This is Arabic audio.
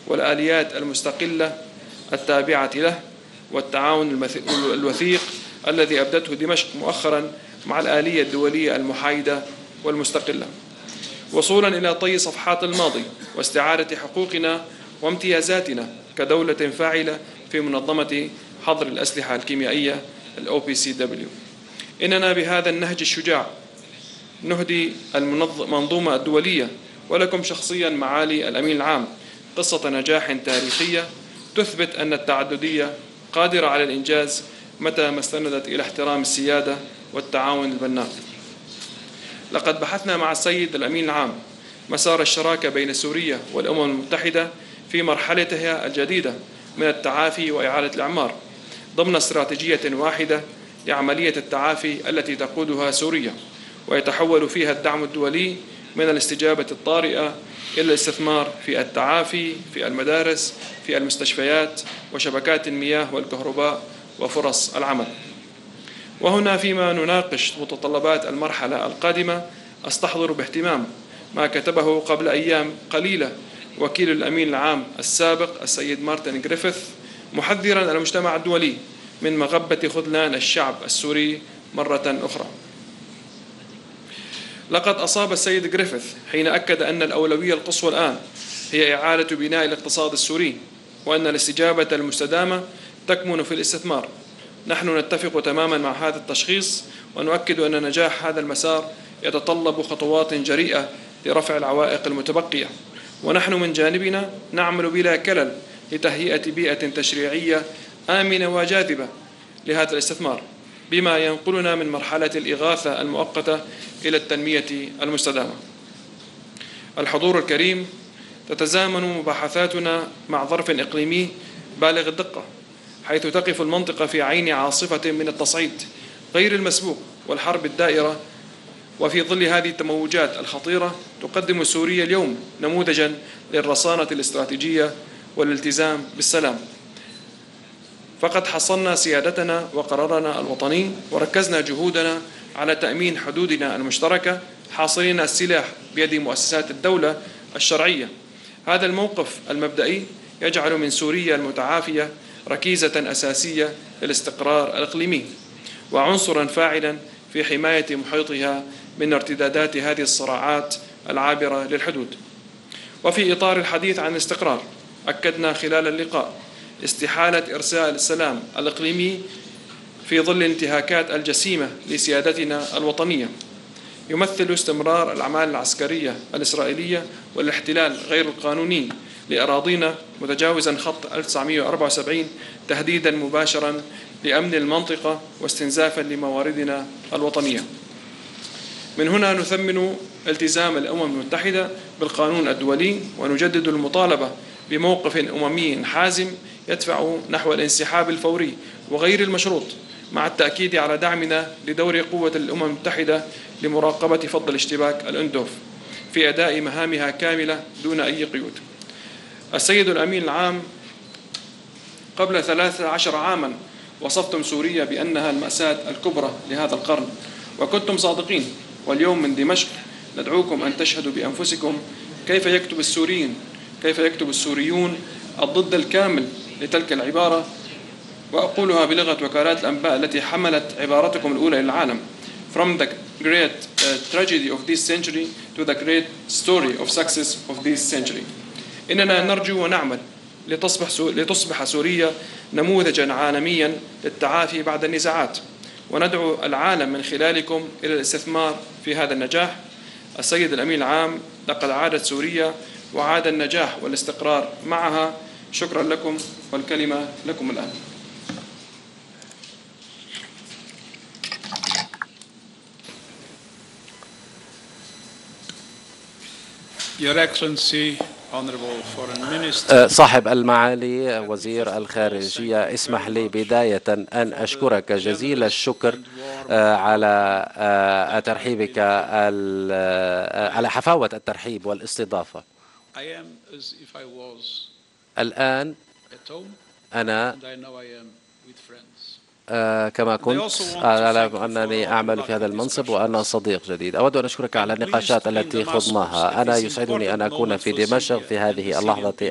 والآليات المستقلة التابعة له، والتعاون الوثيق الذي أبدته دمشق مؤخرا مع الآلية الدولية المحايدة والمستقلة، وصولا إلى طي صفحات الماضي واستعادة حقوقنا وامتيازاتنا كدولة فاعلة في منظمة حظر الأسلحة الكيميائية OPCW. إننا بهذا النهج الشجاع نهدي المنظومة الدولية ولكم شخصيا معالي الأمين العام قصة نجاح تاريخية تثبت أن التعددية قادرة على الإنجاز متى ما استندت إلى احترام السيادة والتعاون البناء. لقد بحثنا مع السيد الأمين العام مسار الشراكة بين سوريا والأمم المتحدة في مرحلتها الجديدة من التعافي وإعادة الإعمار ضمن استراتيجية واحدة لعملية التعافي التي تقودها سوريا، ويتحول فيها الدعم الدولي من الاستجابة الطارئة إلى الاستثمار في التعافي في المدارس، في المستشفيات وشبكات المياه والكهرباء وفرص العمل. وهنا فيما نناقش متطلبات المرحلة القادمة أستحضر باهتمام ما كتبه قبل أيام قليلة وكيل الأمين العام السابق السيد مارتن غريفيث، محذرا المجتمع الدولي من مغبة خذلان الشعب السوري مرة أخرى. لقد أصاب السيد غريفيث حين أكد أن الأولوية القصوى الآن هي إعادة بناء الاقتصاد السوري، وأن الاستجابة المستدامة تكمن في الاستثمار. نحن نتفق تماما مع هذا التشخيص، ونؤكد أن نجاح هذا المسار يتطلب خطوات جريئة لرفع العوائق المتبقية، ونحن من جانبنا نعمل بلا كلل لتهيئة بيئة تشريعية آمنة وجاذبة لهذا الاستثمار، بما ينقلنا من مرحلة الإغاثة المؤقتة إلى التنمية المستدامة. الحضور الكريم، تتزامن مباحثاتنا مع ظرف إقليمي بالغ الدقة، حيث تقف المنطقة في عين عاصفة من التصعيد غير المسبوق والحرب الدائرة. وفي ظل هذه التموجات الخطيرة تقدم سوريا اليوم نموذجا للرصانة الاستراتيجية والالتزام بالسلام. فقد حصلنا سيادتنا وقرارنا الوطني، وركزنا جهودنا على تأمين حدودنا المشتركة، حاصرين السلاح بيد مؤسسات الدولة الشرعية. هذا الموقف المبدئي يجعل من سوريا المتعافية ركيزة أساسية للاستقرار الإقليمي وعنصرا فاعلا في حماية محيطها من ارتدادات هذه الصراعات العابرة للحدود. وفي إطار الحديث عن الاستقرار، أكدنا خلال اللقاء استحالة إرسال السلام الإقليمي في ظل الانتهاكات الجسيمة لسيادتنا الوطنية. يمثل استمرار الأعمال العسكرية الإسرائيلية والاحتلال غير القانوني لأراضينا متجاوزا خط 1974 تهديدا مباشرا لأمن المنطقة واستنزافا لمواردنا الوطنية. من هنا نثمن التزام الأمم المتحدة بالقانون الدولي، ونجدد المطالبة بموقف أممي حازم يدفع نحو الانسحاب الفوري وغير المشروط، مع التأكيد على دعمنا لدور قوة الأمم المتحدة لمراقبة فض الاشتباك الأندوف في أداء مهامها كاملة دون أي قيود. السيد الأمين العام، قبل 13 عاما وصفتم سوريا بأنها المأساة الكبرى لهذا القرن، وكنتم صادقين. واليوم من دمشق ندعوكم أن تشهدوا بأنفسكم كيف يكتب السوريون الضد الكامل لتلك العبارة، وأقولها بلغة وكالات الأنباء التي حملت عبارتكم الأولى إلى العالم: From the great tragedy of this century to the great story of success of this century. إننا نرجو ونعمل لتصبح سوريا نموذجا عالميا للتعافي بعد النزاعات، وندعو العالم من خلالكم إلى الاستثمار في هذا النجاح. السيد الأمين العام، لقد عادت سوريا وعاد النجاح والاستقرار معها. شكرا لكم، والكلمة لكم الآن. Your Excellency, Honorable Foreign Minister. صاحب المعالي وزير الخارجية، اسمح لي بداية أن أشكرك جزيل الشكر على ترحيبك، على حفاوة الترحيب والاستضافة. الآن أنا كما كنت أعلم أنني أعمل في هذا المنصب وأنا صديق جديد. أود أن أشكرك على النقاشات التي خضناها. أنا يسعدني أن أكون في دمشق في هذه اللحظة